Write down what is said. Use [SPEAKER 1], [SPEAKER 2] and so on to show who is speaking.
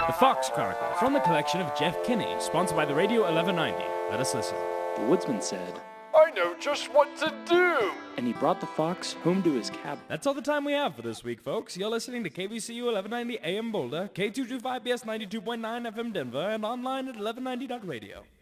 [SPEAKER 1] The Fox Chronicles, from the collection of Jeff Kinney, sponsored by the Radio 1190. Let us listen.
[SPEAKER 2] The woodsman said,
[SPEAKER 3] I know just what to do!
[SPEAKER 2] and he brought the fox home to his cabin.
[SPEAKER 1] That's all the time we have for this week, folks. You're listening to KBCU 1190 AM Boulder, K225BS 92.9 FM Denver, and online at 1190.radio.